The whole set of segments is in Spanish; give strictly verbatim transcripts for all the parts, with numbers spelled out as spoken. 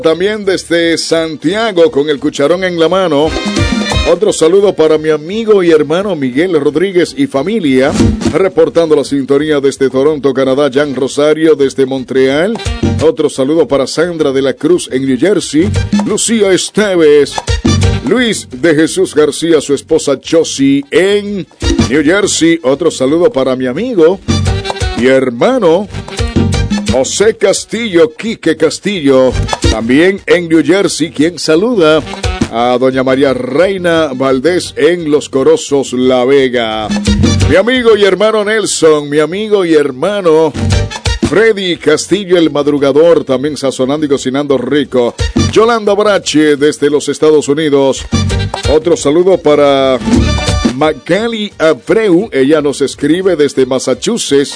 También desde Santiago con el cucharón en la mano. Otro saludo para mi amigo y hermano Miguel Rodríguez y familia. Reportando la sintonía desde Toronto, Canadá, Jan Rosario desde Montreal. Otro saludo para Sandra de la Cruz en New Jersey. Lucía Esteves. Luis de Jesús García, su esposa Josie en New Jersey. Otro saludo para mi amigo y hermano José Castillo, Quique Castillo, también en New Jersey, quien saluda a doña María Reina Valdés en Los Corozos, La Vega. Mi amigo y hermano Nelson, mi amigo y hermano Freddy Castillo, el madrugador, también sazonando y cocinando rico. Yolanda Brache desde los Estados Unidos. Otro saludo para Magali Abreu, ella nos escribe desde Massachusetts.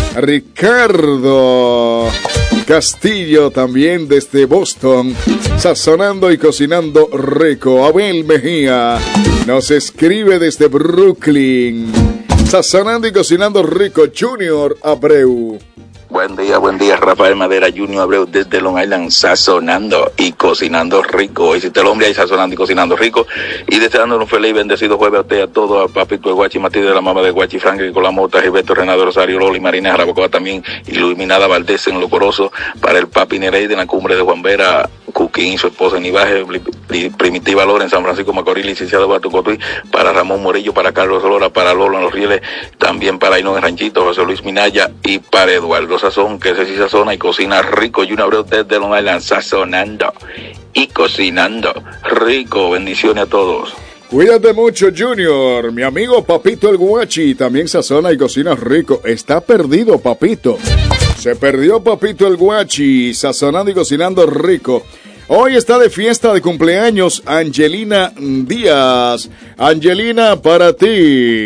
Ricardo Castillo también desde Boston, sazonando y cocinando rico. Abel Mejía nos escribe desde Brooklyn, sazonando y cocinando rico. Junior Abreu. Buen día, buen día, Rafael Madera, Junior Abreu desde Long Island, sazonando y cocinando rico. Hoy el hombre ahí sazonando y cocinando rico. Y deseando un feliz y bendecido jueves a usted, a todo, a Papito de Guachi, Matilde de la mamá de Guachi, Franklin con la mota, Gilberto Renato Rosario, Loli, Marina Jarabacoa también, Iluminada Valdés en Lo Corozo, para el Papi Nereide en la cumbre de Juan Vera, Cuquín, su esposa en Ibaje, Primitiva Lora en San Francisco Macorís, licenciado Batucotuí, para Ramón Morillo, para Carlos Lora, para Lolo en Los Rieles, también para Ainón en Ranchito, José Luis Minaya y para Eduardo Sazón, que ese sí sazona y cocina rico. Junior Abreu desde Long Island, sazonando y cocinando rico. Bendiciones a todos. Cuídate mucho, Junior. Mi amigo Papito el Guachi también sazona y cocina rico. Está perdido, Papito. Se perdió Papito el Guachi, sazonando y cocinando rico. Hoy está de fiesta de cumpleaños Angelina Díaz. Angelina, para ti.